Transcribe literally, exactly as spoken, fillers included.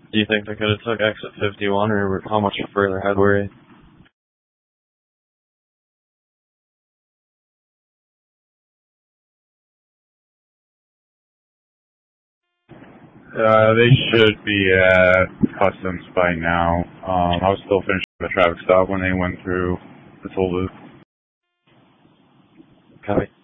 Do you think they could have took exit fifty-one, or how much further ahead were you? Uh, they should be at customs by now. Um, I was still finishing the traffic stop when they went through the toll booth. Copy.